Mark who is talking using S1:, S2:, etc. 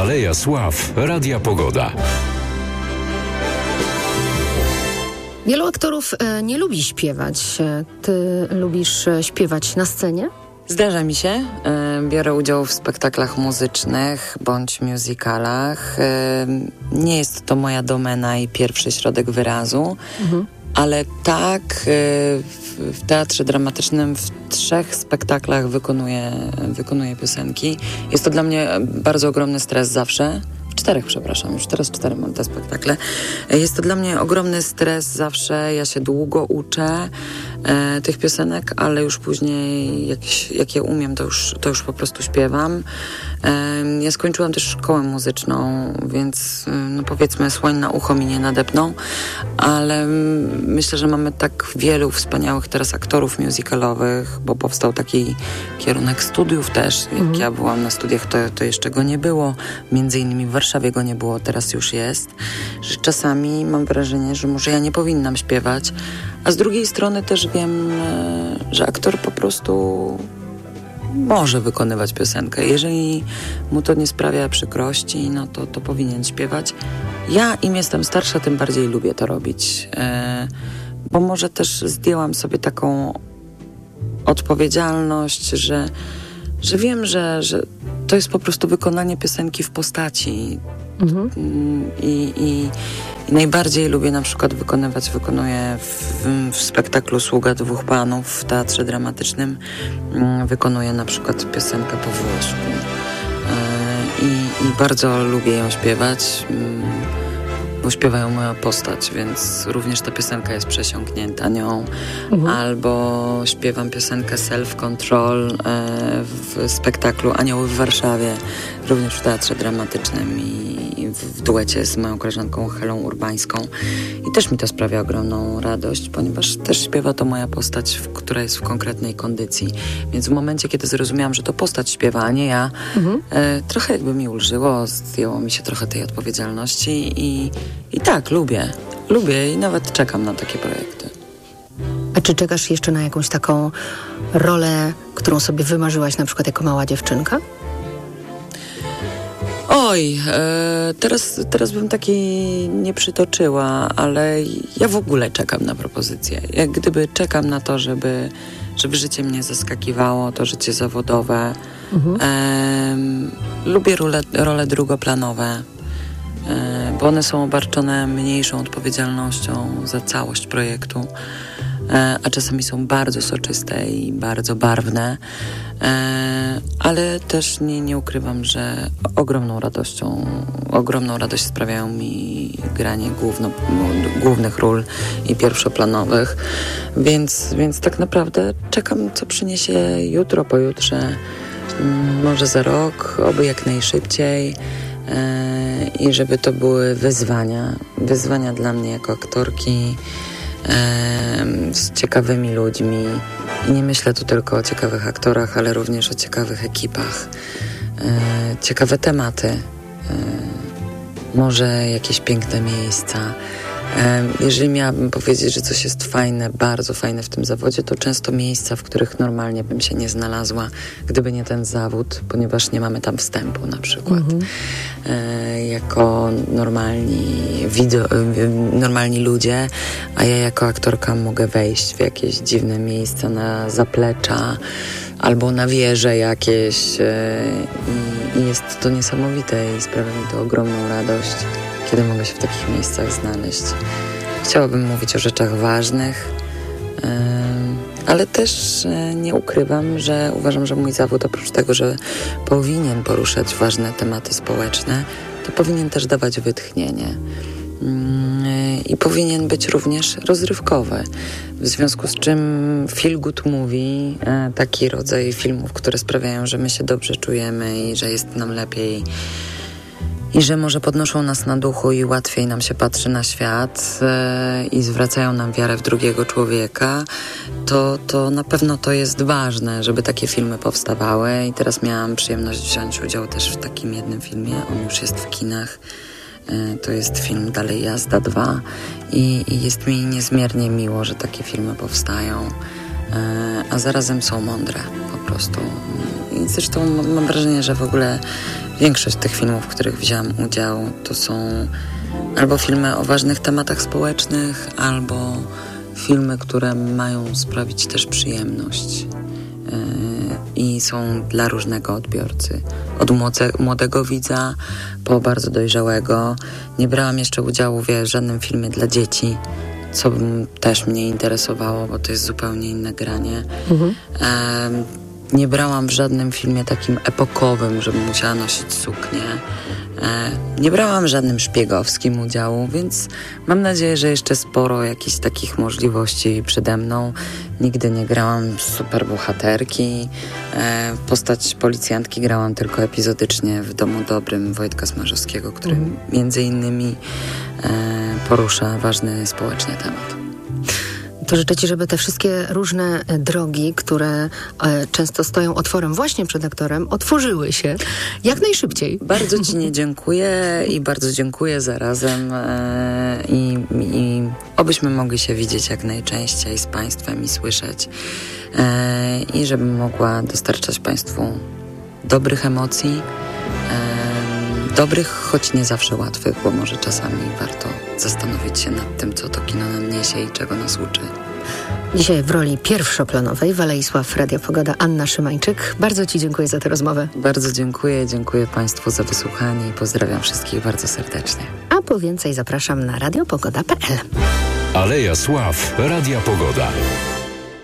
S1: Aleja Sław Radia Pogoda.
S2: Wielu aktorów nie lubi śpiewać. Ty lubisz śpiewać na scenie?
S3: Zdarza mi się. Biorę udział w spektaklach muzycznych bądź musicalach. Nie jest to moja domena i pierwszy środek wyrazu, ale tak, w teatrze dramatycznym w 3 spektaklach wykonuję piosenki. Jest to dla mnie bardzo ogromny stres zawsze. 4, przepraszam, już teraz 4 mam te spektakle. Jest to dla mnie ogromny stres zawsze. Ja się długo uczę tych piosenek, ale już później jak je umiem, to już po prostu śpiewam. Ja skończyłam też szkołę muzyczną, więc no powiedzmy słoń na ucho mi nie nadepną, ale myślę, że mamy tak wielu wspaniałych teraz aktorów musicalowych, bo powstał taki kierunek studiów też. Jak ja byłam na studiach, to jeszcze go nie było. Między innymi w Warszawie go nie było, teraz już jest. Że czasami mam wrażenie, że może ja nie powinnam śpiewać, a z drugiej strony też wiem, że aktor po prostu może wykonywać piosenkę. Jeżeli mu to nie sprawia przykrości, no to powinien śpiewać. Ja im jestem starsza, tym bardziej lubię to robić. Bo może też zdjęłam sobie taką odpowiedzialność, że wiem, że to jest po prostu wykonanie piosenki w postaci. I najbardziej lubię na przykład wykonuję w spektaklu Sługa dwóch panów w teatrze dramatycznym. Wykonuję na przykład piosenkę po włosku. I bardzo lubię ją śpiewać, bo śpiewają moją postać, więc również ta piosenka jest przesiąknięta nią. Albo śpiewam piosenkę Self Control w spektaklu Anioły w Warszawie, również w teatrze dramatycznym i w duecie z moją koleżanką Helą Urbańską. I też mi to sprawia ogromną radość, ponieważ też śpiewa to moja postać, która jest w konkretnej kondycji. Więc w momencie, kiedy zrozumiałam, że to postać śpiewa, a nie ja, trochę jakby mi ulżyło, zdjęło mi się trochę tej odpowiedzialności i tak, lubię i nawet czekam na takie projekty.
S2: A czy czekasz jeszcze na jakąś taką rolę, którą sobie wymarzyłaś na przykład jako mała dziewczynka?
S3: Oj, teraz bym takiej nie przytoczyła, ale ja w ogóle czekam na propozycje. Jak gdyby czekam na to, żeby życie mnie zaskakiwało, to życie zawodowe. Lubię role drugoplanowe, bo one są obarczone mniejszą odpowiedzialnością za całość projektu, a czasami są bardzo soczyste i bardzo barwne, ale też nie ukrywam, że ogromną radość sprawiają mi granie głównych ról i pierwszoplanowych, więc tak naprawdę czekam, co przyniesie jutro, pojutrze, może za rok, oby jak najszybciej. I żeby to były wyzwania dla mnie jako aktorki, z ciekawymi ludźmi. I nie myślę tu tylko o ciekawych aktorach, ale również o ciekawych ekipach. Ciekawe tematy, może jakieś piękne miejsca. Jeżeli miałabym powiedzieć, że coś jest fajne, bardzo fajne w tym zawodzie, to często miejsca, w których normalnie bym się nie znalazła, gdyby nie ten zawód, ponieważ nie mamy tam wstępu na przykład. Jako normalni ludzie, a ja jako aktorka mogę wejść w jakieś dziwne miejsca na zaplecza albo na wieże jakieś i jest to niesamowite i sprawia mi to ogromną radość, kiedy mogę się w takich miejscach znaleźć. Chciałabym mówić o rzeczach ważnych, ale też nie ukrywam, że uważam, że mój zawód oprócz tego, że powinien poruszać ważne tematy społeczne, to powinien też dawać wytchnienie. I powinien być również rozrywkowy. W związku z czym feel good movie, taki rodzaj filmów, które sprawiają, że my się dobrze czujemy i że jest nam lepiej i że może podnoszą nas na duchu i łatwiej nam się patrzy na świat i zwracają nam wiarę w drugiego człowieka, to na pewno to jest ważne, żeby takie filmy powstawały. I teraz miałam przyjemność wziąć udział też w takim jednym filmie. On już jest w kinach. To jest film Dalej Jazda 2 i jest mi niezmiernie miło, że takie filmy powstają, a zarazem są mądre po prostu. I zresztą mam wrażenie, że w ogóle większość tych filmów, w których wzięłam udział, to są albo filmy o ważnych tematach społecznych, albo filmy, które mają sprawić też przyjemność i są dla różnego odbiorcy. Od młodego widza po bardzo dojrzałego. Nie brałam jeszcze udziału w żadnym filmie dla dzieci, co też mnie interesowało, bo to jest zupełnie inne granie. Nie brałam w żadnym filmie takim epokowym, żebym musiała nosić suknię. Nie brałam w żadnym szpiegowskim udziału, więc mam nadzieję, że jeszcze sporo jakichś takich możliwości przede mną. Nigdy nie grałam superbohaterki. Postać policjantki grałam tylko epizodycznie w Domu Dobrym Wojtka Smarzowskiego, który między innymi porusza ważny społecznie temat.
S2: To życzę Ci, żeby te wszystkie różne drogi, które często stoją otworem właśnie przed aktorem, otworzyły się jak najszybciej.
S3: Bardzo Ci nie dziękuję i bardzo dziękuję zarazem i obyśmy mogli się widzieć jak najczęściej z Państwem i słyszeć i żebym mogła dostarczać Państwu dobrych emocji, dobrych, choć nie zawsze łatwych, bo może czasami warto zastanowić się nad tym, co to kino nam niesie i czego nas uczy.
S2: Dzisiaj w roli pierwszoplanowej Waleisław, Radia Pogoda, Anna Szymańczyk. Bardzo Ci dziękuję za tę rozmowę.
S3: Bardzo dziękuję Państwu za wysłuchanie i pozdrawiam wszystkich bardzo serdecznie.
S2: A po więcej zapraszam na radiopogoda.pl.
S1: Aleja Sław, Radia Pogoda.